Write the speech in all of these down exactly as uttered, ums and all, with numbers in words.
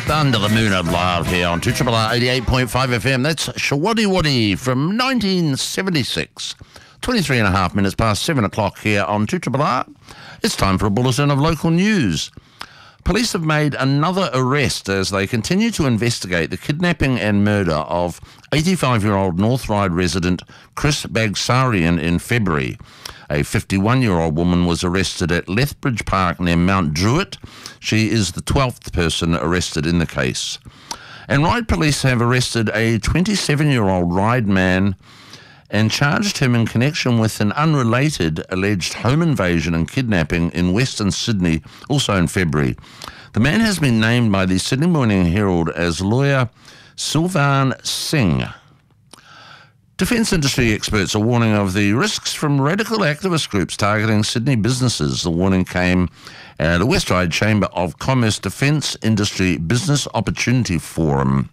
Under the Moon of Love here on two R R eighty-eight point five F M. That's Shawaddy Waddy from nineteen seventy-six. twenty-three and a half minutes past seven o'clock here on two R R. It's time for a bulletin of local news. Police have made another arrest as they continue to investigate the kidnapping and murder of eighty-five-year-old North Ryde resident Chris Bagsarian in February. A fifty-one-year-old woman was arrested at Lethbridge Park near Mount Druitt. She is the twelfth person arrested in the case. And Ryde police have arrested a twenty-seven-year-old Ryde man and charged him in connection with an unrelated alleged home invasion and kidnapping in Western Sydney, also in February. The man has been named by the Sydney Morning Herald as lawyer Sylvan Singh. Defence industry experts are warning of the risks from radical activist groups targeting Sydney businesses. The warning came at the West Ryde Chamber of Commerce Defence Industry Business Opportunity Forum.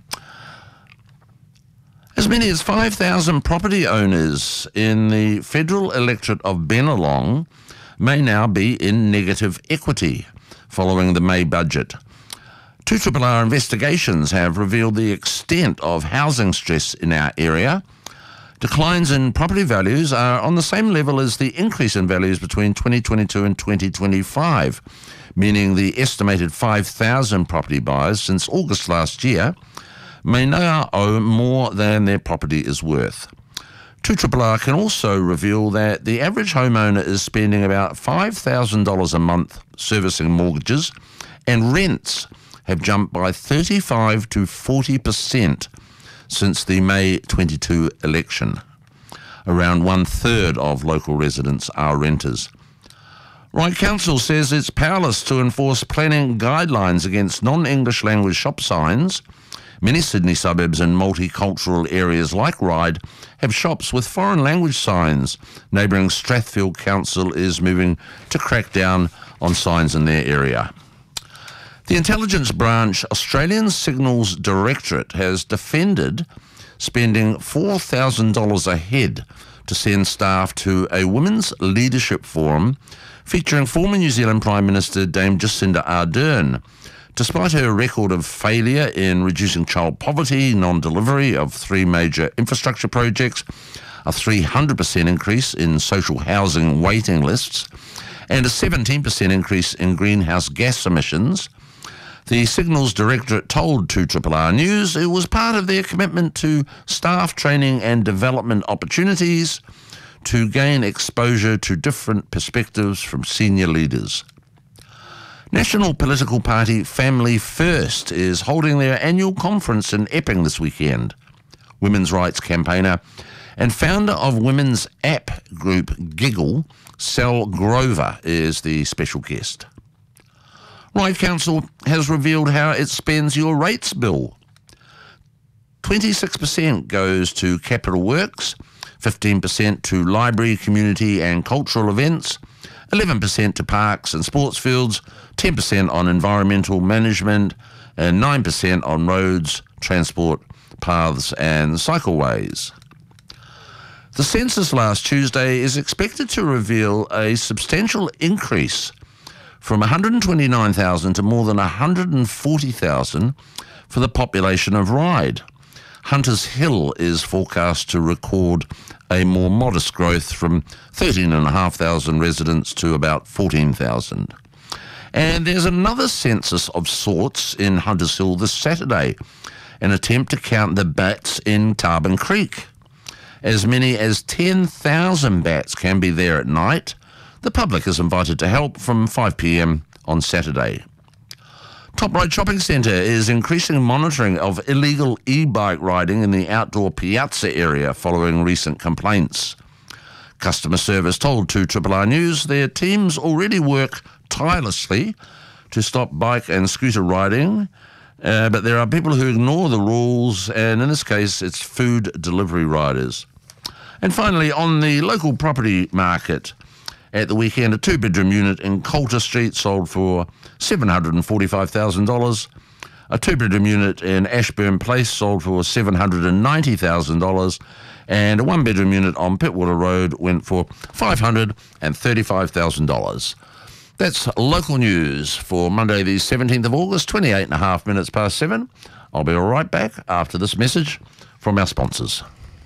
As many as five thousand property owners in the federal electorate of Bennelong may now be in negative equity following the May budget. two R R R investigations have revealed the extent of housing stress in our area. Declines in property values are on the same level as the increase in values between twenty twenty-two and twenty twenty-five, meaning the estimated five thousand property buyers since August last year may now owe more than their property is worth. two R R R can also reveal that the average homeowner is spending about five thousand dollars a month servicing mortgages, and rents have jumped by thirty-five to forty percent since the May twenty-two election. Around one-third of local residents are renters. Ryde Council says it's powerless to enforce planning guidelines against non-English language shop signs. Many Sydney suburbs and multicultural areas like Ryde have shops with foreign language signs. Neighbouring Strathfield Council is moving to crack down on signs in their area. The Intelligence Branch Australian Signals Directorate has defended spending four thousand dollars a head to send staff to a women's leadership forum featuring former New Zealand Prime Minister Dame Jacinda Ardern. Despite her record of failure in reducing child poverty, non-delivery of three major infrastructure projects, a three hundred percent increase in social housing waiting lists, and a seventeen percent increase in greenhouse gas emissions, the Signals Directorate told two R R R News it was part of their commitment to staff training and development opportunities to gain exposure to different perspectives from senior leaders. National political party Family First is holding their annual conference in Epping this weekend. Women's rights campaigner and founder of women's app group Giggle, Sal Grover, is the special guest. Ryde Council has revealed how it spends your rates bill. twenty-six percent goes to capital works, fifteen percent to library, community and cultural events, eleven percent to parks and sports fields, ten percent on environmental management, and nine percent on roads, transport, paths and cycleways. The census last Tuesday is expected to reveal a substantial increase from one hundred twenty-nine thousand to more than one hundred forty thousand for the population of Ryde. Hunters Hill is forecast to record a more modest growth from thirteen thousand five hundred residents to about fourteen thousand. And there's another census of sorts in Hunters Hill this Saturday, an attempt to count the bats in Tarban Creek. As many as ten thousand bats can be there at night. The public is invited to help from five p m on Saturday. Top Ryde Shopping Centre is increasing monitoring of illegal e-bike riding in the outdoor piazza area following recent complaints. Customer service told two R R R News their teams already work tirelessly to stop bike and scooter riding, uh, but there are people who ignore the rules, and in this case it's food delivery riders. And finally, on the local property market, at the weekend, a two-bedroom unit in Coulter Street sold for seven hundred forty-five thousand dollars. A two-bedroom unit in Ashburn Place sold for seven hundred ninety thousand dollars. And a one-bedroom unit on Pittwater Road went for five hundred thirty-five thousand dollars. That's local news for Monday the seventeenth of August, twenty-eight and a half minutes past seven. I'll be right back after this message from our sponsors.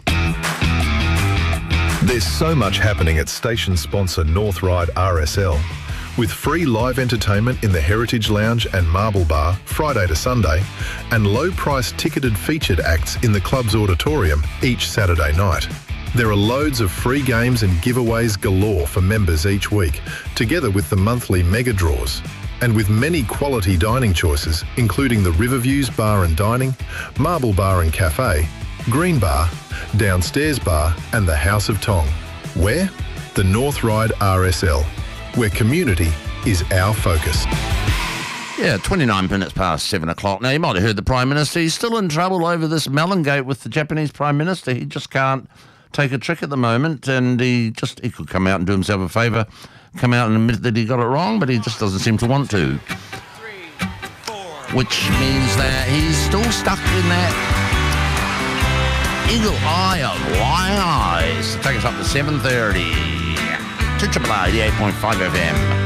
There's so much happening at station sponsor North Ryde R S L. With free live entertainment in the Heritage Lounge and Marble Bar Friday to Sunday, and low-price ticketed featured acts in the club's auditorium each Saturday night. There are loads of free games and giveaways galore for members each week, together with the monthly mega draws. And with many quality dining choices, including the Riverviews Bar and Dining, Marble Bar and Cafe, Green Bar, Downstairs Bar and the House of Tong. Where? The North Ryde R S L, where community is our focus. Yeah, twenty-nine minutes past seven o'clock. Now, you might have heard the Prime Minister. He's still in trouble over this melon gate with the Japanese Prime Minister. He just can't take a trick at the moment, and he just he could come out and do himself a favour, come out and admit that he got it wrong, but he just doesn't seem to want to. Three, four. Which means that he's still stuck in that eagle eye of lion eyes. Take us up to seven thirty. two R R R eighty-eight point five F M.